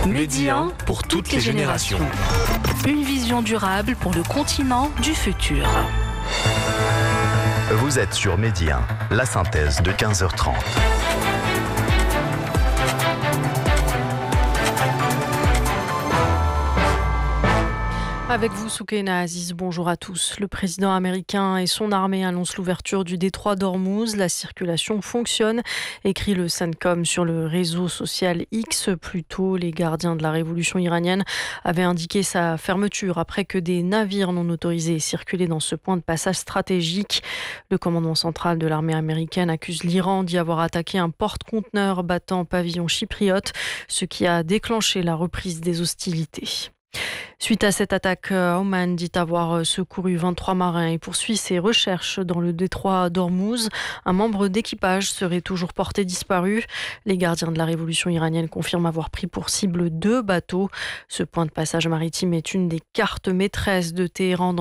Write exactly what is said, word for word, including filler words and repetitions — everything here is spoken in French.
Médien pour toutes les générations. Une vision durable pour le continent du futur. Vous êtes sur Médien, la synthèse de quinze heures trente. Avec vous, Soukaina Aziz, bonjour à tous. Le président américain et son armée annoncent l'ouverture du détroit d'Ormuz. La circulation fonctionne, écrit le CENTCOM sur le réseau social X. Plus tôt, les gardiens de la révolution iranienne avaient indiqué sa fermeture après que des navires non autorisés aient circulé dans ce point de passage stratégique. Le commandement central de l'armée américaine accuse l'Iran d'y avoir attaqué un porte-conteneur battant pavillon chypriote, ce qui a déclenché la reprise des hostilités. Suite à cette attaque, Oman dit avoir secouru vingt-trois marins et poursuit ses recherches dans le détroit d'Ormuz. Un membre d'équipage serait toujours porté disparu. Les gardiens de la révolution iranienne confirment avoir pris pour cible deux bateaux. Ce point de passage maritime est une des cartes maîtresses de Téhéran dans